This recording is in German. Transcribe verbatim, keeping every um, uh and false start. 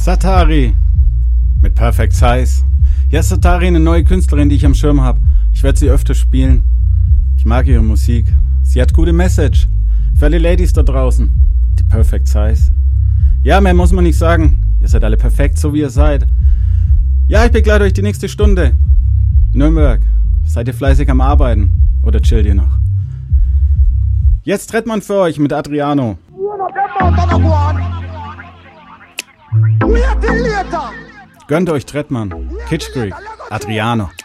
Satari mit Perfect Size. Ja, Satari, eine neue Künstlerin, die ich am Schirm habe. Ich werde sie öfter spielen. Ich mag ihre Musik. Sie hat gute Message. Für alle Ladies da draußen. Die Perfect Size. Ja, mehr muss man nicht sagen. Ihr seid alle perfekt, so wie ihr seid. Ja, ich begleite euch die nächste Stunde. Nürnberg. Seid ihr fleißig am Arbeiten? Oder chillt ihr noch? Jetzt Trettmann für euch mit Adriano. Gönnt euch Trettmann. Kitsch Creek. Adriano.